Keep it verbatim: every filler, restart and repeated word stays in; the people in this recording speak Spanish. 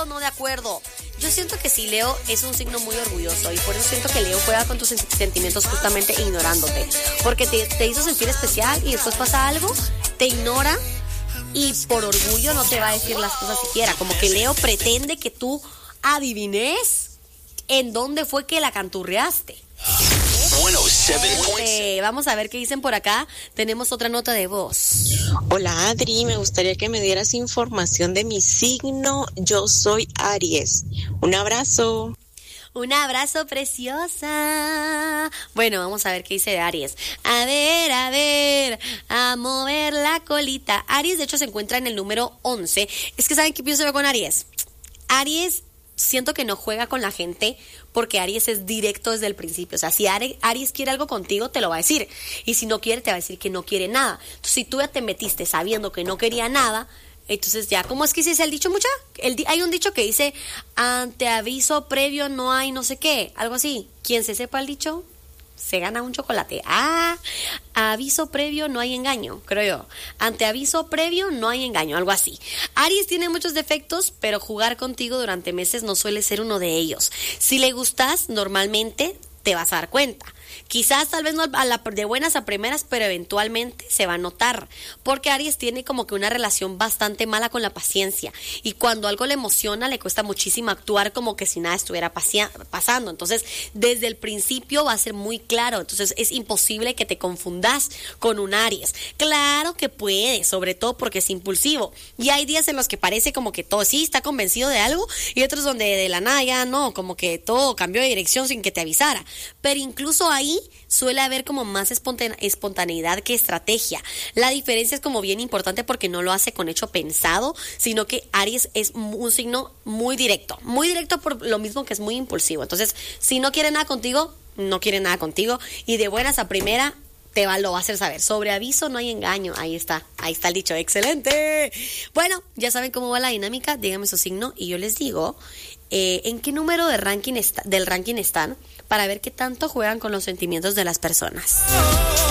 acuerdo, no de acuerdo. Yo siento que sí, Leo es un signo muy orgulloso y por eso siento que Leo juega con tus sentimientos justamente ignorándote. Porque te, te hizo sentir especial y después pasa algo, te ignora y por orgullo no te va a decir las cosas siquiera. Como que Leo pretende que tú adivines en dónde fue que la canturreaste. Eh, vamos a ver qué dicen por acá. Tenemos otra nota de voz. Hola Adri, me gustaría que me dieras información de mi signo. Yo soy Aries. Un abrazo. Un abrazo, preciosa. Bueno, vamos a ver qué dice de Aries. A ver, a ver, a mover la colita. Aries, de hecho, se encuentra en el número once. Es que, ¿saben qué pienso yo con Aries? Aries, siento que no juega con la gente porque Aries es directo desde el principio. O sea, si Aries quiere algo contigo, te lo va a decir. Y si no quiere, te va a decir que no quiere nada. Entonces, si tú ya te metiste sabiendo que no quería nada, entonces ya, ¿cómo es que dice el dicho, mucha? El, hay un dicho que dice, ante aviso previo no hay no sé qué, algo así. Quien se sepa el dicho, se gana un chocolate. Ah, aviso previo no hay engaño, creo yo. Ante aviso previo no hay engaño, algo así. Aries tiene muchos defectos, pero jugar contigo durante meses no suele ser uno de ellos. Si le gustas, normalmente te vas a dar cuenta. Quizás tal vez no a la, de buenas a primeras, pero eventualmente se va a notar, porque Aries tiene como que una relación bastante mala con la paciencia y cuando algo le emociona le cuesta muchísimo actuar como que si nada estuviera pasia- pasando. Entonces desde el principio va a ser muy claro, entonces es imposible que te confundas con un Aries. Claro que puede, sobre todo porque es impulsivo y hay días en los que parece como que todo sí está convencido de algo y otros donde de la nada ya no, como que todo cambió de dirección sin que te avisara, pero incluso ahí suele haber como más espontaneidad que estrategia. La diferencia es como bien importante porque no lo hace con hecho pensado, sino que Aries es un signo muy directo, muy directo por lo mismo que es muy impulsivo. Entonces, si no quiere nada contigo, no quiere nada contigo y de buenas a primera te va, lo va a hacer saber. Sobre aviso no hay engaño. Ahí está, ahí está el dicho. ¡Excelente! Bueno, ya saben cómo va la dinámica. Díganme su signo y yo les digo eh, en qué número de ranking está, del ranking están para ver qué tanto juegan con los sentimientos de las personas.